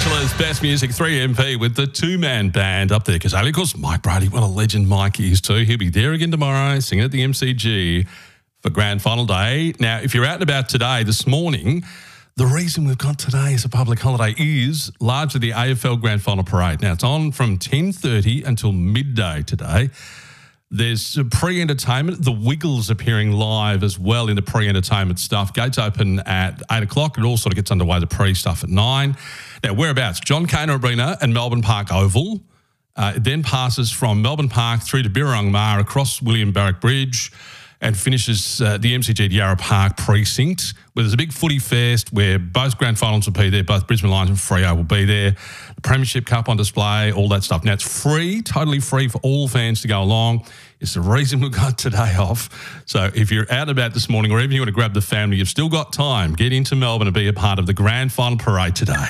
Peninsula's best music, 3MP, with the two-man band up there. Because, of course, Mike Brady, what a legend Mike is too. He'll be there again tomorrow, singing at the MCG for Grand Final Day. Now, if you're out and about today, this morning, the reason we've got today as a public holiday is largely the AFL Grand Final Parade. Now, it's on from 10:30 until midday today. There's pre-entertainment. The Wiggles appearing live as well in the pre-entertainment stuff. Gates open at 8 o'clock. It all sort of gets underway, the pre-stuff at 9. Now, whereabouts? John Cain Arena and Melbourne Park Oval. It then passes from Melbourne Park through to Birrong Mar, across William Barrack Bridge, and finishes the MCG at Yarra Park precinct, where there's a big footy fest where both grand finals will be there, both Brisbane Lions and Freo will be there. The Premiership Cup on display, all that stuff. Now, it's free, totally free for all fans to go along. It's the reason we've got today off. So if you're out and about this morning, or even you want to grab the family, you've still got time. Get into Melbourne and be a part of the Grand Final Parade today.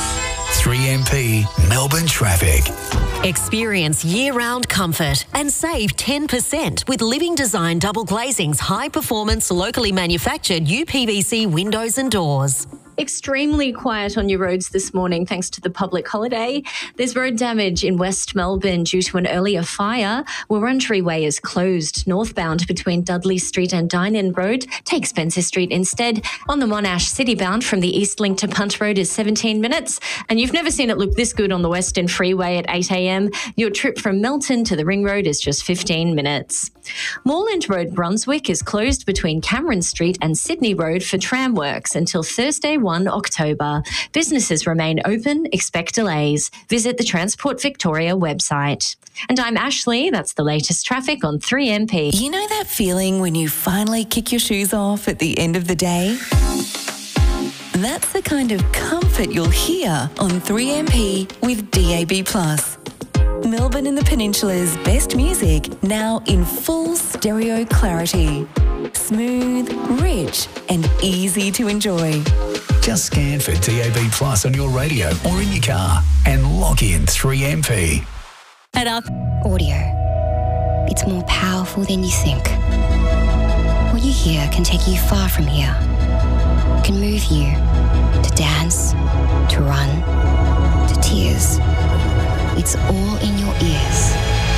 3MP Melbourne traffic. Experience year-round comfort and save 10% with Living Design Double Glazing's high-performance, locally manufactured UPVC windows and doors. Extremely quiet on your roads this morning thanks to the public holiday. There's road damage in West Melbourne due to an earlier fire. Wurundjeri Way is closed northbound between Dudley Street and Dynon Road. Take Spencer Street instead. On the Monash citybound from the East Link to Punt Road is 17 minutes. And you've never seen it look this good on the Western Freeway at 8 a.m. Your trip from Melton to the Ring Road is just 15 minutes. Moreland Road, Brunswick is closed between Cameron Street and Sydney Road for tram works until Thursday, 1 October. Businesses remain open, expect delays. Visit the Transport Victoria website. And I'm Ashley, that's the latest traffic on 3MP. You know that feeling when you finally kick your shoes off at the end of the day? That's the kind of comfort you'll hear on 3MP with DAB+. Melbourne and the Peninsula's best music now in full stereo clarity. Smooth, rich and easy to enjoy. Just scan for DAB Plus on your radio or in your car and log in 3MP. At up. Audio. It's more powerful than you think. What you hear can take you far from here. It can move you to dance, to run, to tears. It's all in your ears.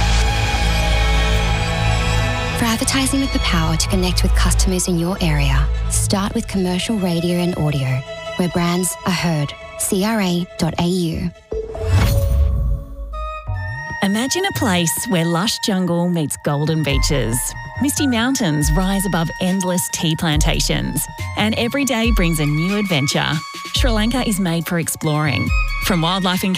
For advertising with the power to connect with customers in your area, start with commercial radio and audio, where brands are heard. CRA.au. Imagine a place where lush jungle meets golden beaches. Misty mountains rise above endless tea plantations. And every day brings a new adventure. Sri Lanka is made for exploring. From wildlife